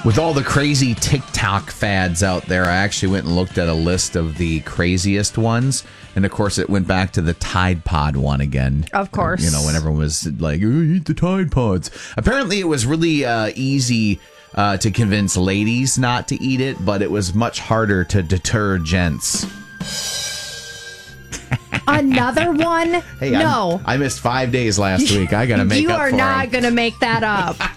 With all the crazy TikTok fads out there, I actually went and looked at a list of the craziest ones. And of course, it went back to the Tide Pod one again. Of course. You know, when everyone was like, "Oh, eat the Tide Pods." Apparently, it was really easy to convince ladies not to eat it, but it was much harder to deter gents. Another one? Hey, no. I missed 5 days last week. I got to make You up are for not it. going to make that up.